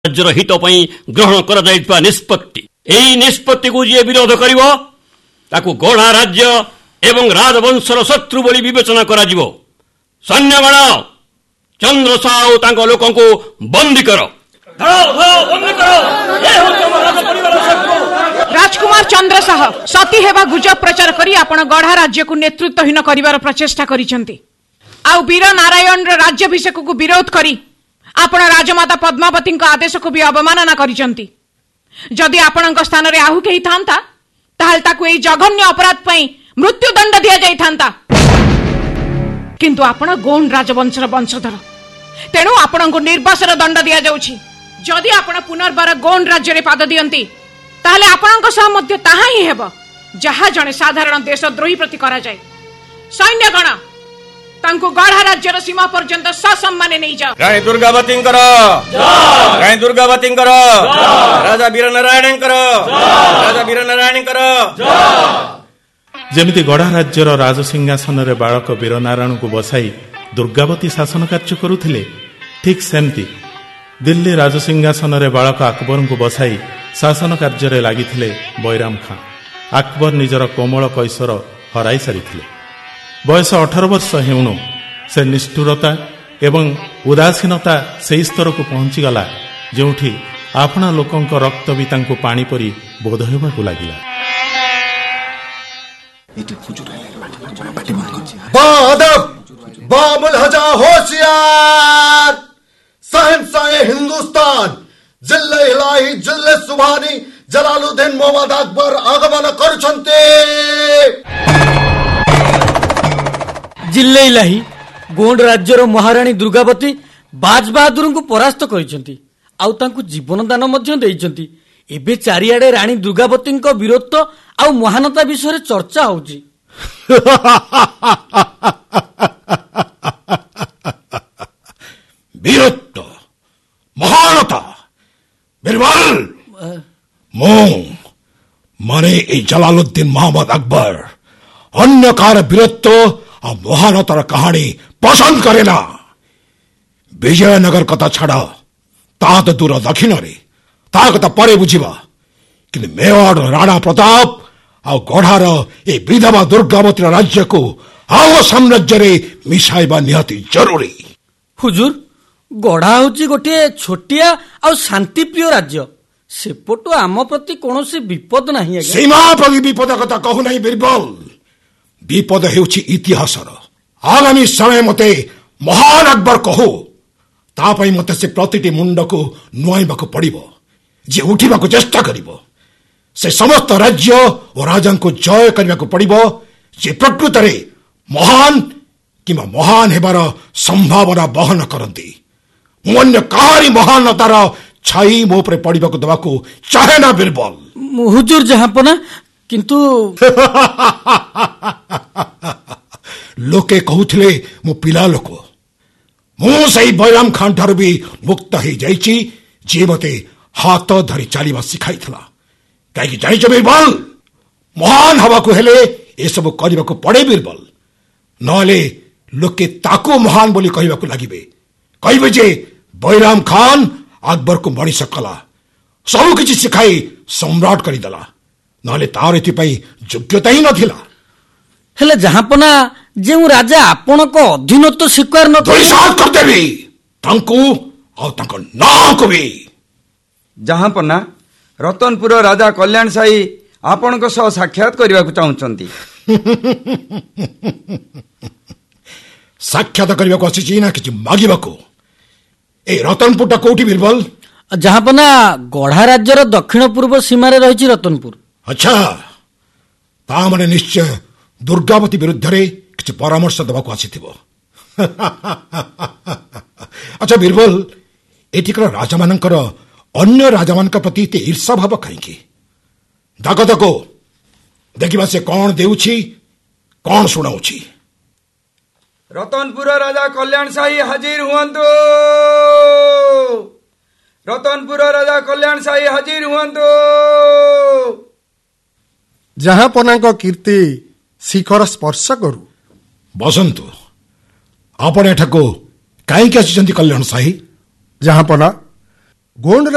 राज्यर हित ग्रहण कर निष्पत्ति एई निष्पत्ति को जी विरोध करिवो ताकू गढ़ा राज्य एवं राजवंशर शत्रु बोली विवेचना करा जिवो। सैन्यगण चंद्र साहू तांको लोकं को बंदी करो। राजकुमार चंद्र साह सती हेबा गुजब प्रचार करी आपण गढ़ा राज्य को नेतृत्वहीन करिवार प्रचेष्टा करिसेंती। आउ वीर नारायण राज्याभिषेक को विरोध करी आपण राजमाता पद्मावती आदेश को भी अवमानना करिसेंती। जदि आपण स्थान रे आहु केही थांता ताहाल ताकू एई जघन्य अपराध पई मृत्युदंड दिया जाई थांता। किंतु आपण गोंड राजवंशर वंशधर तेणु आपण को निर्वासर दंड दिया जाउछि। जदि आपण पुनर्बार गोंड राज्य रे पाद दियंती ताहाले आपण सह मध्य ताहा ही हेब जहा जणे साधारण देशद्रोही प्रति करा जाय। सैन्यगण तांको गढ़ा राज्यर सीमा पर्यंत ससम्माने नहीं जाओ। रानी दुर्गावती रानी दुर्गावती राजा वीरनारायण राजा वीरनारायण जमिति गढ़ा राज्यर राजसिंहासन रे बालक वीरनारायण को बसाई दुर्गावती शासन कार्य करुथिले, ठीक सेमती दिल्ली राजसिंहासन रे बालक अकबर को बसाई शासन कार्य लागिथिले बैराम खां। अकबर निजर कोमल कैशोर हराई सारिथिले। बयस 18 वर्ष हेउणु से निष्ठुरता एवं उदासीनता से स्तर को पहुंची गला जोठी आपना लोकंक रक्त भी तांको पानी परी बोध हेबाकु लागिला। बामुलहजा होशियार शहंशाह हिंदुस्तान जिल्ले इलाही जिल्ले सुभानी जलालुद्दीन मोहम्मद अकबर आगमन करुछन्ते। जिल्ले इलाही गोंड राज्यर महाराणी दुर्गावती बाज बहादुर को परास्त करिसेंती आउ तांको जीवन दान मध्य देइसेंती। एबे चारिआडे रानी दुर्गावती वीरत्व आउ महानता विषय चर्चा होउची। वीरत्व महानता बिरबल माने जलालुद्दीन मोहम्मद अकबर अन्य कार वीरत्व और महानतार कहानी पसंद करेना। विजयनगर कथा छाड़ ता तो दूर दक्षिण रे ता कथा परे बुझिबा, कि मेवाड़ राणा प्रताप आ गढ़ार ए विधवा दुर्गावती राज्य को आव साम्राज्य रे मिसाइबा निहाती जरूरी। हुजूर गढ़ा होची गोटे छोटिया आ शांति प्रिय राज्य, सेपटो आम प्रति कोनोसी विपद नहीं। सीमा प्रति विपद कथा कहू नहीं बिरबल, विपद हेउछि इतिहासर। आगामी समय मते महान अकबर कहू तापई मते से प्रतिटी मुंड को नुआइबाको पड़िबो। जे उठिबाको चेष्टा करिबो से समस्त राज्य और राजा को जय करबाको पड़िबो जे प्रकृत रे महान किंबा महान हेबार संभावना बहन करंती। अन्य कहानी महानतार छाई मो पर पड़िबाको दबाको चाहे ना बिरबल। हुजूर जहांपना किंतु लोके कहूथिले मो पिला लोक मु सही बैराम खान ठारू भी मुक्त हो जाइछि जे मते हाथ धरी चलिबा सिखाइथला। कहीं जानिछ बिरबल महान हवाको हेले ए सब करबाको पड़े बिरबल, नले लोके ताको महान बोली कहबाको लागिबे। कहबे जे बैराम खान अकबर को मणिष कला सब किछि सिखाई सम्राट करिदेला, नले तार एथिपाई योग्यता ही नथिला। हेले जहांपना जेउ राजा आपण को अधीनत्व स्वीकार न साथ कर देबी तांको और तांको नाम को भी। जहांपना रतनपुर राजा कल्याण साई आपण को सह साक्षात करबा को चाहुचंती। साक्षात करबा को आसी ना कि मागिबा को। ए रतनपुरटा कोठी बिरबल? जहांपना गढ़ा राज्यर दक्षिण पूर्व सीमा रे रहिछि रतनपुर। अच्छा ता माने निश्चय दुर्गावती विरुद्ध रे किछि परामर्श दबा को आसीथिबो। अच्छा बिरबल एठिकर राजा मानकर अन्य राजा मान प्रति ईर्षा भाव कहीं? दाग दागो देखिबा से कौन देउछि कौन सुनाउछि। रतनपुर राजा कल्याण साई हाजिर हुअन्तु। रतनपुर राजा कल्याण साई हाजिर हुअन्तु। जहांपना कीर्ति शिखर स्पर्श करू। बसंतु आपण एठाको कहीं आसी कल्याण साई? जहांपना गोंड